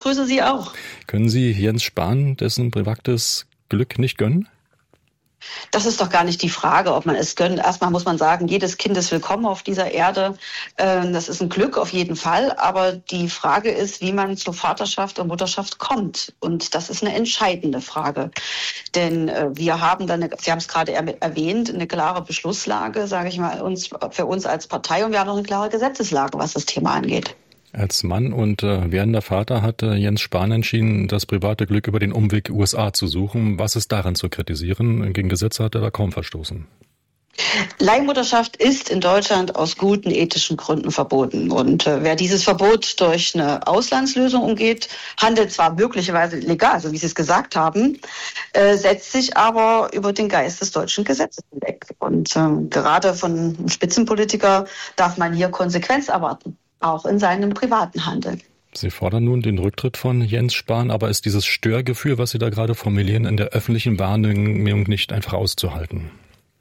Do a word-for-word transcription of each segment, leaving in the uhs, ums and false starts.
grüße Sie auch. Können Sie Jens Spahn dessen privates Glück nicht gönnen? Das ist doch gar nicht die Frage, ob man es gönnt. Erstmal muss man sagen, jedes Kind ist willkommen auf dieser Erde. Das ist ein Glück auf jeden Fall. Aber die Frage ist, wie man zur Vaterschaft und Mutterschaft kommt. Und das ist eine entscheidende Frage. Denn wir haben dann, eine, Sie haben es gerade erwähnt, eine klare Beschlusslage, sage ich mal, uns, für uns als Partei. Und wir haben auch eine klare Gesetzeslage, was das Thema angeht. Als Mann und äh, werdender Vater hat äh, Jens Spahn entschieden, das private Glück über den Umweg U S A zu suchen. Was ist daran zu kritisieren? Gegen Gesetze hat er da kaum verstoßen. Leihmutterschaft ist in Deutschland aus guten ethischen Gründen verboten. Und äh, wer dieses Verbot durch eine Auslandslösung umgeht, handelt zwar möglicherweise legal, so wie Sie es gesagt haben, äh, setzt sich aber über den Geist des deutschen Gesetzes hinweg. Und äh, gerade von einem Spitzenpolitiker darf man hier Konsequenz erwarten. Auch in seinem privaten Handeln. Sie fordern nun den Rücktritt von Jens Spahn, aber ist dieses Störgefühl, was Sie da gerade formulieren, in der öffentlichen Wahrnehmung nicht einfach auszuhalten?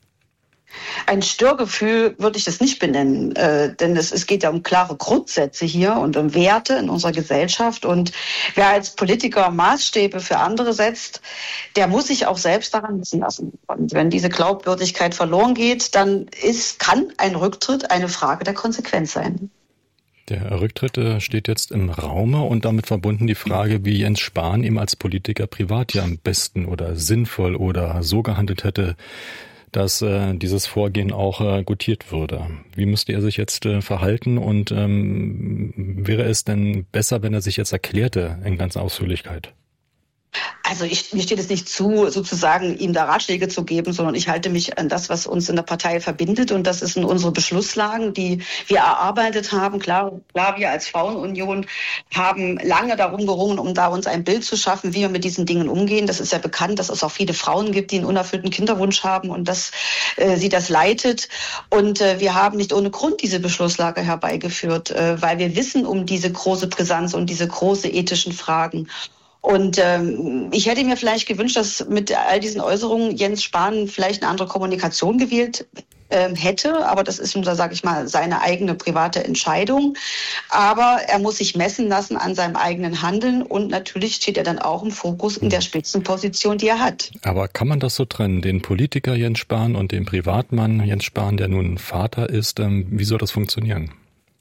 Ein Störgefühl würde ich das nicht benennen, äh, denn es, es geht ja um klare Grundsätze hier und um Werte in unserer Gesellschaft. Und wer als Politiker Maßstäbe für andere setzt, der muss sich auch selbst daran messen lassen. Und wenn diese Glaubwürdigkeit verloren geht, dann ist, kann ein Rücktritt eine Frage der Konsequenz sein. Der Rücktritt steht jetzt im Raume und damit verbunden die Frage, wie Jens Spahn ihm als Politiker privat ja am besten oder sinnvoll oder so gehandelt hätte, dass äh, dieses Vorgehen auch äh, gutiert würde. Wie müsste er sich jetzt äh, verhalten und ähm, wäre es denn besser, wenn er sich jetzt erklärte in ganzer Ausführlichkeit? Also ich, mir steht es nicht zu, sozusagen ihm da Ratschläge zu geben, sondern ich halte mich an das, was uns in der Partei verbindet. Und das sind unsere Beschlusslagen, die wir erarbeitet haben. Klar, klar, wir als Frauenunion haben lange darum gerungen, um da uns ein Bild zu schaffen, wie wir mit diesen Dingen umgehen. Das ist ja bekannt, dass es auch viele Frauen gibt, die einen unerfüllten Kinderwunsch haben und dass äh, sie das leitet. Und äh, wir haben nicht ohne Grund diese Beschlusslage herbeigeführt, äh, weil wir wissen um diese große Brisanz und diese große ethischen Fragen. Und ähm, ich hätte mir vielleicht gewünscht, dass mit all diesen Äußerungen Jens Spahn vielleicht eine andere Kommunikation gewählt ähm, hätte. Aber das ist, sage ich mal, seine eigene private Entscheidung. Aber er muss sich messen lassen an seinem eigenen Handeln. Und natürlich steht er dann auch im Fokus in der Spitzenposition, die er hat. Aber kann man das so trennen, den Politiker Jens Spahn und den Privatmann Jens Spahn, der nun Vater ist? Ähm, wie soll das funktionieren?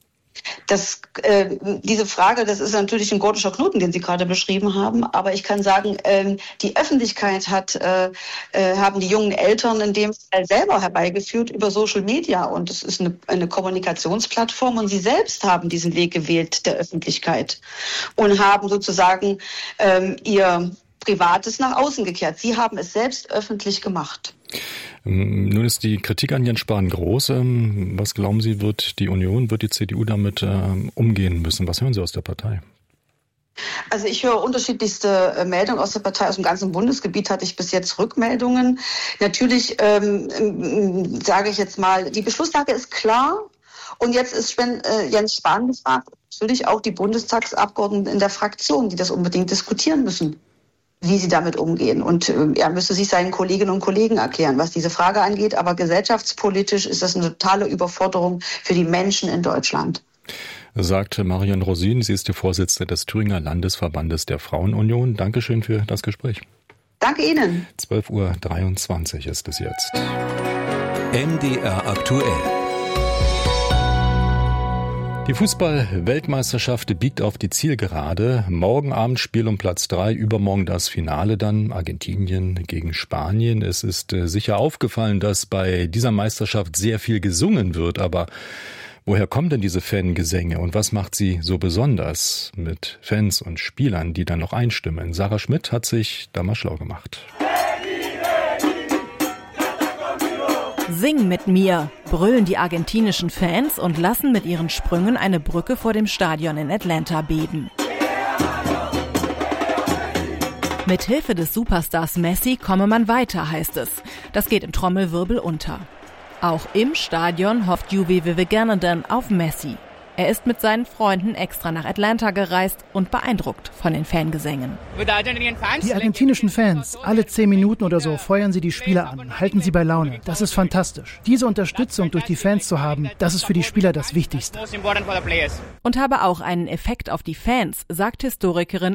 Das, äh, diese Frage, das ist natürlich ein gordischer Knoten, den Sie gerade beschrieben haben. Aber ich kann sagen, ähm, die Öffentlichkeit hat, äh, äh, haben die jungen Eltern in dem Fall selber herbeigeführt über Social Media. Und es ist eine, eine Kommunikationsplattform. Und sie selbst haben diesen Weg gewählt der Öffentlichkeit und haben sozusagen ähm, ihr Privates nach außen gekehrt. Sie haben es selbst öffentlich gemacht. Nun ist die Kritik an Jens Spahn groß. Was glauben Sie, wird die Union, wird die C D U damit umgehen müssen? Was hören Sie aus der Partei? Also ich höre unterschiedlichste Meldungen aus der Partei. Aus dem ganzen Bundesgebiet hatte ich bis jetzt Rückmeldungen. Natürlich ähm, sage ich jetzt mal, die Beschlusslage ist klar. Und jetzt ist äh, Jens Spahn gefragt, natürlich auch die Bundestagsabgeordneten in der Fraktion, die das unbedingt diskutieren müssen, wie sie damit umgehen. Und äh, er müsste sich seinen Kolleginnen und Kollegen erklären, was diese Frage angeht. Aber gesellschaftspolitisch ist das eine totale Überforderung für die Menschen in Deutschland. Sagt Marion Rosin, sie ist die Vorsitzende des Thüringer Landesverbandes der Frauenunion. Dankeschön für das Gespräch. Danke Ihnen. zwölf Uhr dreiundzwanzig ist es jetzt. M D R aktuell. Die Fußball-Weltmeisterschaft biegt auf die Zielgerade. Morgen Abend Spiel um Platz drei, übermorgen das Finale dann, Argentinien gegen Spanien. Es ist äh, sicher aufgefallen, dass bei dieser Meisterschaft sehr viel gesungen wird, aber woher kommen denn diese Fangesänge und was macht sie so besonders mit Fans und Spielern, die dann noch einstimmen? Sarah Schmidt hat sich da mal schlau gemacht. Sing mit mir, brüllen die argentinischen Fans und lassen mit ihren Sprüngen eine Brücke vor dem Stadion in Atlanta beben. Mit Hilfe des Superstars Messi komme man weiter, heißt es. Das geht im Trommelwirbel unter. Auch im Stadion hofft Juve Vivignano auf Messi. Er ist mit seinen Freunden extra nach Atlanta gereist und beeindruckt von den Fangesängen. Die argentinischen Fans, alle zehn Minuten oder so feuern sie die Spieler an, halten sie bei Laune. Das ist fantastisch. Diese Unterstützung durch die Fans zu haben, das ist für die Spieler das Wichtigste. Und habe auch einen Effekt auf die Fans, sagt Historikerin